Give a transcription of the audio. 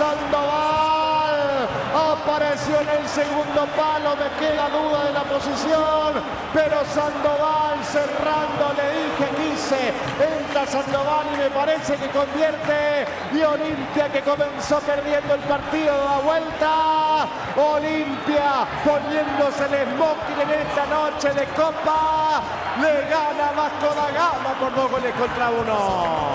Sandoval apareció en el segundo palo, me queda duda de la posición, pero Sandoval cerrando, le dije, quise, entra Sandoval y me parece que convierte, y Olimpia, que comenzó perdiendo el partido, da vuelta. Olimpia poniéndose el smoking en esta noche de Copa, le gana Vasco da Gama por 2 goles contra 1.